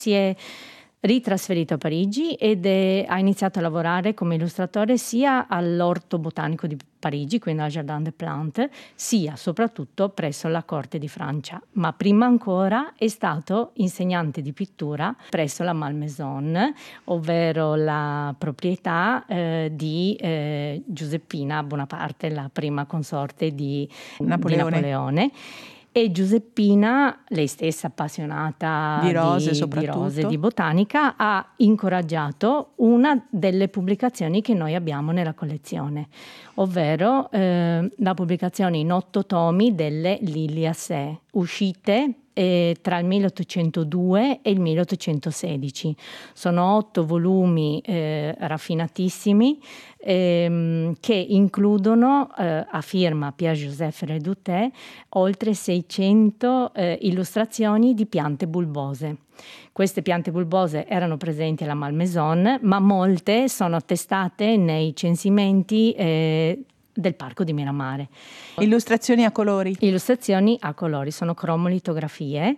Si è ritrasferito a Parigi ed ha iniziato a lavorare come illustratore sia all'Orto Botanico di Parigi, quindi al Jardin des Plantes, sia soprattutto presso la corte di Francia. Ma prima ancora è stato insegnante di pittura presso la Malmaison, ovvero la proprietà di Giuseppina Bonaparte, la prima consorte di Napoleone. E Giuseppina, lei stessa appassionata di rose, di rose, di botanica, ha incoraggiato una delle pubblicazioni che noi abbiamo nella collezione, ovvero la pubblicazione in 8 tomi delle Liliaceae, uscite tra il 1802 e il 1816. Sono 8 volumi raffinatissimi che includono a firma Pierre-Joseph Reduté oltre 600 illustrazioni di piante bulbose. Queste piante bulbose erano presenti alla Malmaison, ma molte sono attestate nei censimenti del parco di Miramare. Illustrazioni a colori? Illustrazioni a colori, sono cromolitografie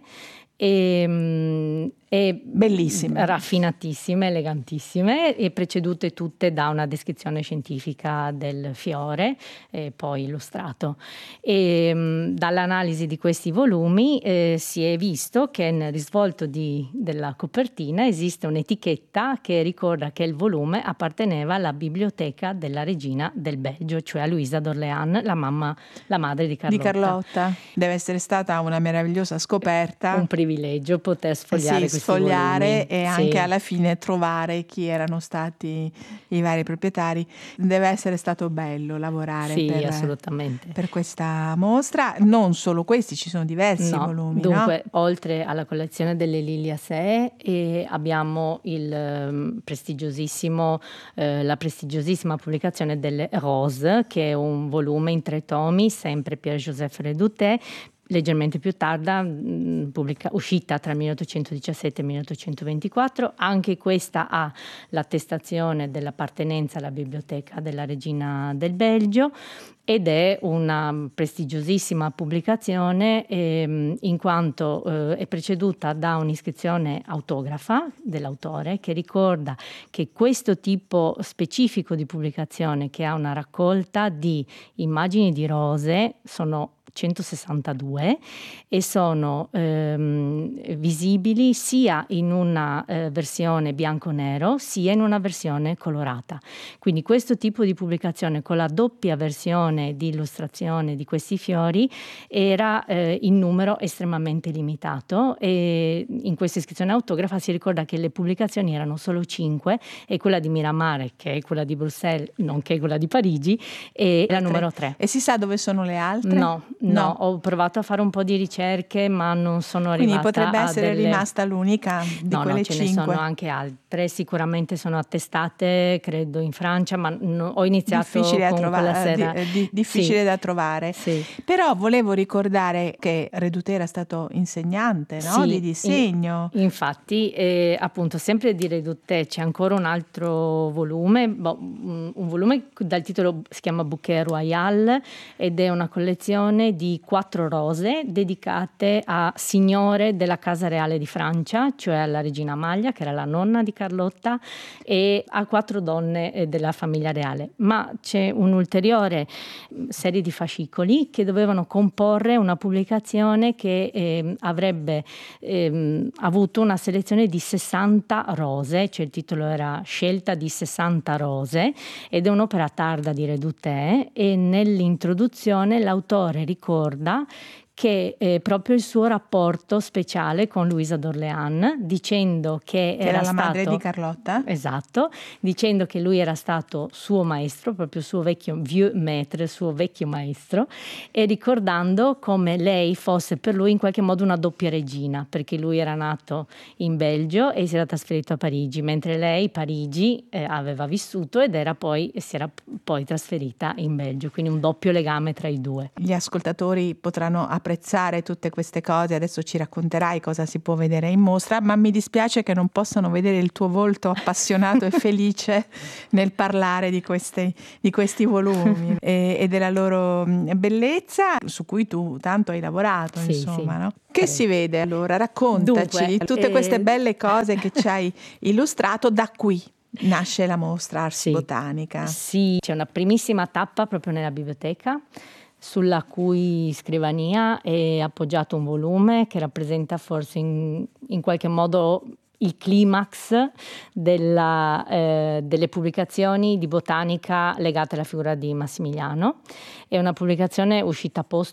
e bellissime, raffinatissime, elegantissime, e precedute tutte da una descrizione scientifica del fiore poi illustrato. E dall'analisi di questi volumi si è visto che nel risvolto della copertina esiste un'etichetta che ricorda che il volume apparteneva alla biblioteca della regina del Belgio, cioè a Luisa d'Orléans, la madre di Carlotta. Deve essere stata una meravigliosa scoperta, un privilegio poter sfogliare sfogliare e anche sì, alla fine trovare chi erano stati i vari proprietari. Deve essere stato bello lavorare assolutamente. per questa mostra. Non solo questi, ci sono diversi volumi. Dunque, oltre alla collezione delle Liliaceae abbiamo la prestigiosissima pubblicazione delle Rose, che è un volume in 3 tomi, sempre Pierre-Joseph Reduté, leggermente più tarda, uscita tra il 1817 e il 1824. Anche questa ha l'attestazione dell'appartenenza alla biblioteca della regina del Belgio ed è una prestigiosissima pubblicazione in quanto è preceduta da un'iscrizione autografa dell'autore che ricorda che questo tipo specifico di pubblicazione, che ha una raccolta di immagini di rose, sono 162 e sono visibili sia in una versione bianco-nero sia in una versione colorata. Quindi questo tipo di pubblicazione con la doppia versione di illustrazione di questi fiori era in numero estremamente limitato, e in questa iscrizione autografa si ricorda che le pubblicazioni erano solo 5 e quella di Miramare, che è quella di Bruxelles nonché quella di Parigi, è la numero 3. E si sa dove sono le altre? No, ho provato a fare un po' di ricerche ma non sono arrivata. Quindi potrebbe essere rimasta l'unica di quelle 5. No, ce ne sono anche altre, sicuramente sono attestate credo in Francia, ma ho iniziato difficile da trovare. Sì. Però volevo ricordare che Reduté era stato insegnante, no? Di disegno. Infatti, appunto, sempre di Reduté c'è ancora un altro volume, un volume dal titolo si chiama Bouquet Royal ed è una collezione di 4 rose dedicate a signore della Casa Reale di Francia, cioè alla regina Amalia, che era la nonna di Carlotta, e a 4 donne della famiglia reale. Ma c'è un'ulteriore serie di fascicoli che dovevano comporre una pubblicazione che avrebbe avuto una selezione di 60 rose, cioè il titolo era Scelta di 60 rose, ed è un'opera tarda di Reduté, e nell'introduzione l'autore ricorda che proprio il suo rapporto speciale con Luisa d'Orléans, dicendo che era la madre di Carlotta. Esatto, dicendo che lui era stato suo maestro, proprio il suo vecchio vieux maître, il suo vecchio maestro, e ricordando come lei fosse per lui in qualche modo una doppia regina, perché lui era nato in Belgio e si era trasferito a Parigi, mentre lei Parigi aveva vissuto ed si era poi trasferita in Belgio, quindi un doppio legame tra i due. Gli ascoltatori potranno apprezzare tutte queste cose. Adesso ci racconterai cosa si può vedere in mostra, ma mi dispiace che non possano vedere il tuo volto appassionato e felice nel parlare di questi volumi e della loro bellezza, su cui tu tanto hai lavorato, Sì, insomma, sì. no? Che si vede allora? Raccontaci Dunque, tutte queste belle cose che ci hai illustrato. Da qui nasce la mostra Ars sì, Botanica. sì, c'è una primissima tappa proprio nella biblioteca, sulla cui scrivania è appoggiato un volume che rappresenta forse in qualche modo il climax delle pubblicazioni di botanica legate alla figura di Massimiliano. È una pubblicazione uscita